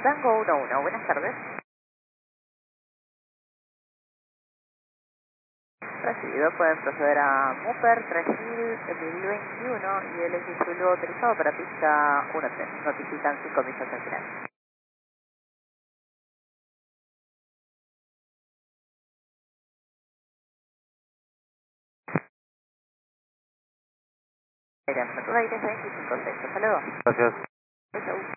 Tango 11, buenas tardes. Recibido, pueden proceder a Mupper 3021 y el X luego autorizado para pista 13. Notifican 5 millas al final. Aire, aire 25, hasta luego. Gracias. Chau.